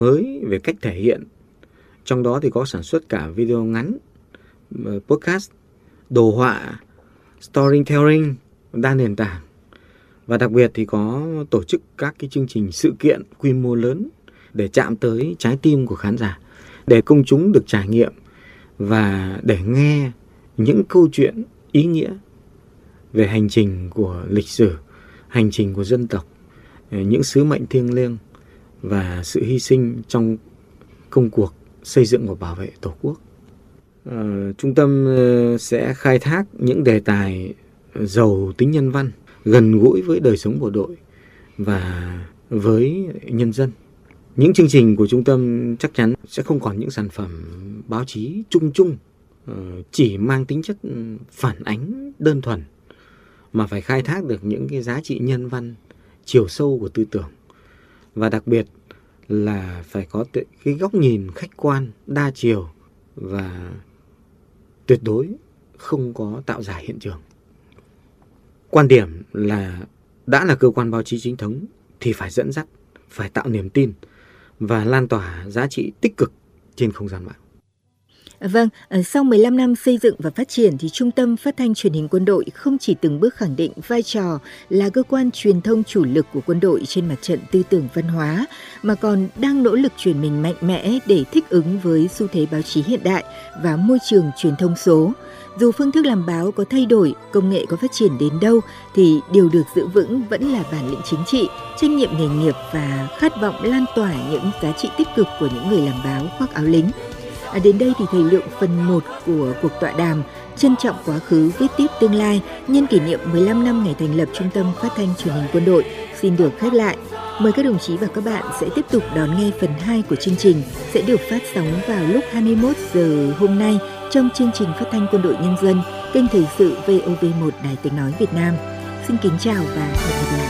mới về cách thể hiện. Trong đó thì có sản xuất cả video ngắn, podcast, đồ họa, storytelling đa nền tảng. Và đặc biệt thì có tổ chức các cái chương trình sự kiện quy mô lớn để chạm tới trái tim của khán giả, để công chúng được trải nghiệm và để nghe những câu chuyện ý nghĩa về hành trình của lịch sử, hành trình của dân tộc, những sứ mệnh thiêng liêng và sự hy sinh trong công cuộc xây dựng và bảo vệ Tổ quốc. Trung tâm sẽ khai thác những đề tài giàu tính nhân văn, gần gũi với đời sống bộ đội và với nhân dân. Những chương trình của trung tâm chắc chắn sẽ không còn những sản phẩm báo chí chung chung, chỉ mang tính chất phản ánh đơn thuần, mà phải khai thác được những cái giá trị nhân văn, chiều sâu của tư tưởng. Và đặc biệt là phải có cái góc nhìn khách quan, đa chiều và tuyệt đối không có tạo giả hiện trường. Quan điểm là đã là cơ quan báo chí chính thống thì phải dẫn dắt, phải tạo niềm tin và lan tỏa giá trị tích cực trên không gian mạng. Vâng, sau 15 năm xây dựng và phát triển thì Trung tâm Phát thanh Truyền hình Quân đội không chỉ từng bước khẳng định vai trò là cơ quan truyền thông chủ lực của quân đội trên mặt trận tư tưởng văn hóa, mà còn đang nỗ lực chuyển mình mạnh mẽ để thích ứng với xu thế báo chí hiện đại và môi trường truyền thông số. Dù phương thức làm báo có thay đổi, công nghệ có phát triển đến đâu thì điều được giữ vững vẫn là bản lĩnh chính trị, trách nhiệm nghề nghiệp và khát vọng lan tỏa những giá trị tích cực của những người làm báo khoác áo lính. Đến đây thì thời lượng phần 1 của cuộc tọa đàm Trân trọng quá khứ viết tiếp tương lai nhân kỷ niệm 15 năm ngày thành lập Trung tâm Phát thanh Truyền hình Quân đội xin được khép lại. Mời các đồng chí và các bạn sẽ tiếp tục đón nghe phần 2 của chương trình sẽ được phát sóng vào lúc 21 giờ hôm nay trong chương trình Phát thanh Quân đội Nhân dân, kênh thời sự VOV1 Đài Tiếng nói Việt Nam. Xin kính chào và hẹn gặp lại.